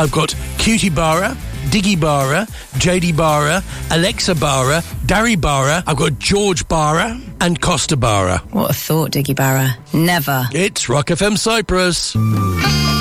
I've got Cutie Bara, Diggy Bara, JD Bara, Alexa Bara, Darry Bara. I've got George Bara and Costa Bara. What a thought, Diggy Bara. Never. It's Rock FM Cyprus.